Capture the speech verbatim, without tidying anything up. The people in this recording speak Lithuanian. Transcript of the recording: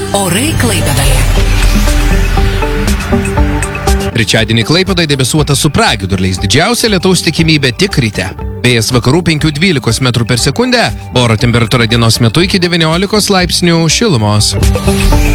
Orai Klaipėdoje. Trečiadienį Klaipėdoje debesuota su pragiedruliais, didžiausia lietaus tikimybė tik ryte. Vėjas vakarų penki dvylika metrų per sekundę, oro temperatūra dienos metu iki devyniolikos laipsnių šilumos.